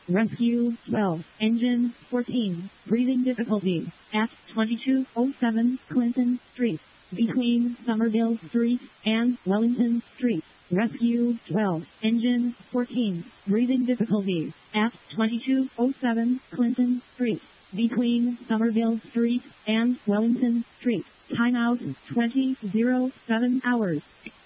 Rescue 12, Engine 14, breathing difficulty, at 2207 Clinton Street, between Somerville Street and Wellington Street. Rescue 12, Engine 14, breathing difficulty, at 2207 Clinton Street, between Somerville Street and Wellington Street. Timeout 20:07 hours.